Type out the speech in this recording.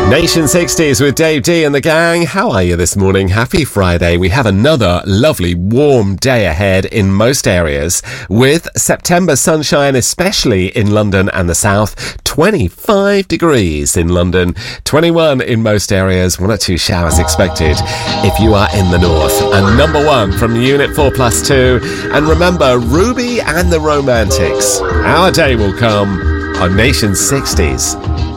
Nation 60s with Dave D and the gang. How are you this morning? Happy Friday. We have another lovely warm day ahead in most areas with September sunshine, especially in London and the south. 25 degrees in London, 21 in most areas, 1 or 2 showers expected if you are in the north. And number 1 from Unit 4+2. And remember, Ruby and the Romantics. Our day will come on Nation 60s.